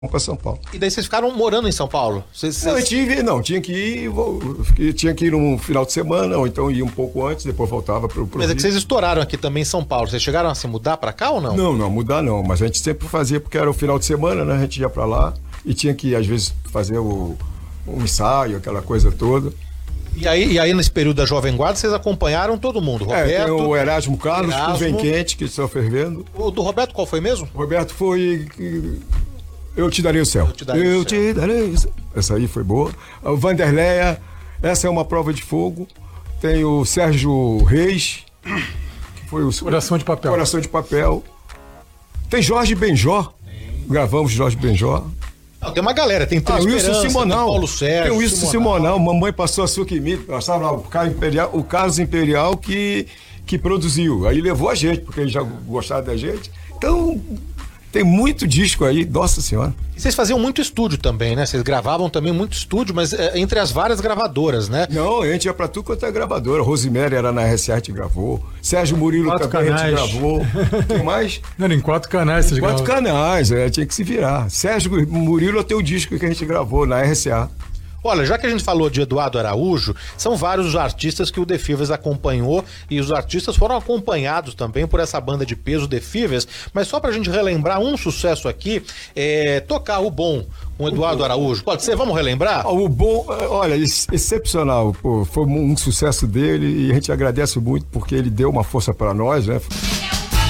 para São Paulo. E daí vocês ficaram morando em São Paulo? Tinha que ir num final de semana, ou então ia um pouco antes, depois voltava pro Mas é Rio. que vocês estouraram aqui também em São Paulo. Vocês chegaram a se mudar pra cá ou não? Não, mudar não, mas a gente sempre fazia, porque era o final de semana, né? A gente ia para lá e tinha que, às vezes, fazer um ensaio, aquela coisa toda. E aí, nesse período da Jovem Guarda, vocês acompanharam todo mundo? Roberto, tem o Erasmo Carlos, o Vem Quente, que está fervendo. O do Roberto qual foi mesmo? O Roberto foi... Eu te darei o céu. Eu te darei o céu. Essa aí foi boa. O Vanderleia, essa é uma prova de fogo. Tem o Sérgio Reis, que foi o Coração de Papel. Coração de Papel. Tem Jorge Benjó. Gravamos Jorge Benjó. Não, tem uma galera, tem Três Wilson Simonal. tem Paulo Sérgio. Tem o Wilson Simonal. Mamãe passou açúcar em mim. Nós estávamos lá, o Carlos Imperial que produziu. Aí levou a gente, porque ele já gostava da gente. Então... Tem muito disco aí, nossa senhora. E vocês faziam muito estúdio também, né? Vocês gravavam também muito estúdio, mas entre as várias gravadoras, né? Não, a gente ia pra tudo quanto é gravadora. Rosemary era na RCA, a gente gravou. Sérgio Murilo também a gente gravou. Tem mais? Não, em 4 canais vocês gravavam. 4 canais, tinha que se virar. Sérgio Murilo tem o disco que a gente gravou na RCA. Olha, já que a gente falou de Eduardo Araújo, são vários os artistas que o The Fevers acompanhou e os artistas foram acompanhados também por essa banda de peso The Fevers, mas só pra gente relembrar um sucesso aqui, Tocar o Bom com Eduardo Araújo. Pode ser? Vamos relembrar? O Bom, olha, excepcional, pô, foi um sucesso dele e a gente agradece muito porque ele deu uma força pra nós, né?